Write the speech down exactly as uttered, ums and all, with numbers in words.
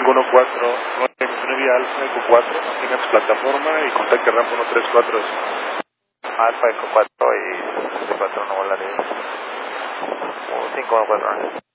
cinco uno cuatro, nueve Alfa Eco cuatro, mantenga su plataforma y contacte rampa uno tres cuatro. Alfa Eco cuatro y cuatro no volaría. cinco uno cuatro.